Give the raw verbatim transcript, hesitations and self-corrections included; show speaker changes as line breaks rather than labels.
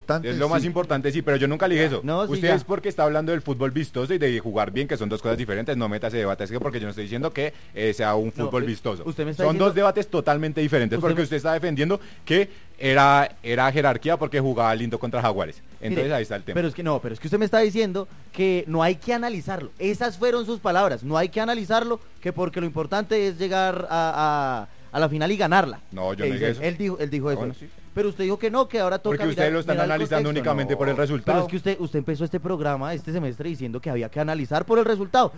importante.
Es lo más
sí.
importante, sí, pero yo nunca le dije eso.
No, sí,
Usted
ya.
es porque está hablando del fútbol vistoso y de jugar bien, que son dos cosas diferentes. No meta ese debate, es que porque yo no estoy diciendo que eh, sea un
No,
fútbol
eh,
vistoso.
usted me está
son
diciendo-
dos debates totalmente diferentes,
Usted
porque
me-
usted está defendiendo que era, era jerarquía porque jugaba lindo contra Jaguares. Entonces
Mire,
ahí está el tema.
Pero es que no, pero es que usted me está diciendo que no hay que analizarlo. Esas fueron sus palabras. No hay que analizarlo, que porque lo importante es llegar a, a, a la final y ganarla.
No, yo
Eh,
no dije
él,
eso.
él dijo, él dijo
Ah,
eso.
bueno, sí.
Pero usted dijo que no, que ahora toca
Porque ustedes
mirar-
lo están
mirar el
analizando
contexto.
únicamente
No,
por el resultado.
Pero es que usted, usted empezó este programa este semestre diciendo que había que analizar por el resultado.